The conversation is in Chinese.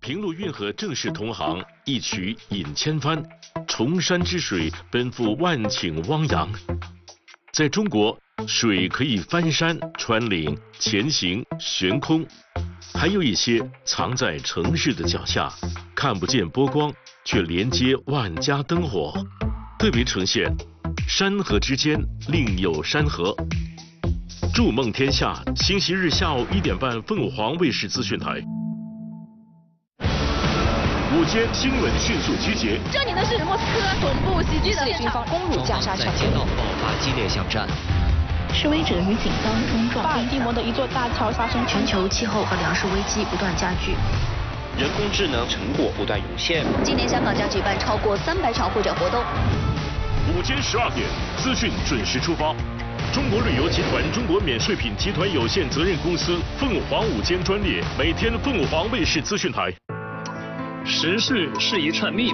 平陆运河正是同行，一曲饮千帆，崇山之水奔赴万顷汪洋。在中国，水可以翻山、穿岭、前行、悬空，还有一些藏在城市的脚下，看不见波光，却连接万家灯火，特别呈现山河之间另有山河。筑梦天下，星期日下午1点半，凤凰卫视资讯台。午间新闻迅速集结。 这里的是莫斯科总部袭击的军方攻入加沙城， 街道爆发激烈巷战。 示威者与警方冲撞。 巴尔的摩的一座大桥发生全球气候和粮食危机不断加剧， 人工智能成果不断涌现。 今年香港将举办超过300场会展活动。 午间12点，资讯准时出发。中国旅游集团中国免税品集团有限责任公司凤凰午间专列，每天凤凰卫视资讯台。 时事是一串密